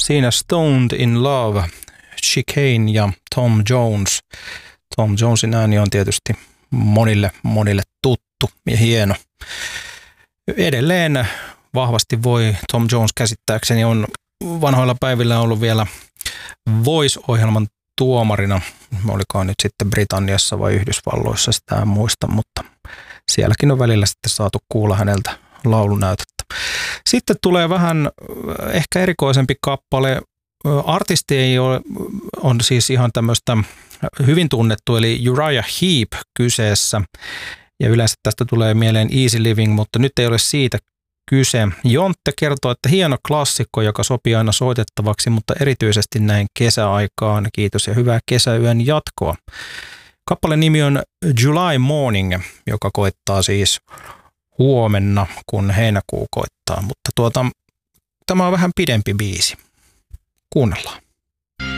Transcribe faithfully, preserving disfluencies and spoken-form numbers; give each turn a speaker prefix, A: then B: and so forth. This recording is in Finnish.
A: Siinä Stoned in Love, Chicane ja Tom Jones. Tom Jonesin ääni on tietysti monille, monille tuttu ja hieno. Edelleen vahvasti voi Tom Jones käsittääkseni on vanhoilla päivillä ollut vielä Voice-ohjelman tuomarina. Olikohan nyt sitten Britanniassa vai Yhdysvalloissa, sitä en muista, mutta sielläkin on välillä sitten saatu kuulla häneltä laulunäytettä. Sitten tulee vähän ehkä erikoisempi kappale. Artisti ei ole, on siis ihan tämmöistä hyvin tunnettu, eli Uriah Heep kyseessä. Ja yleensä tästä tulee mieleen Easy Living, mutta nyt ei ole siitä kyse. Jontte kertoo, että hieno klassikko, joka sopii aina soitettavaksi, mutta erityisesti näin kesäaikaan. Kiitos ja hyvää kesäyön jatkoa. Kappaleen nimi on July Morning, joka koittaa siis huomenna, kun heinäkuu koittaa. Mutta tuota, tämä on vähän pidempi biisi. Kuunnellaan.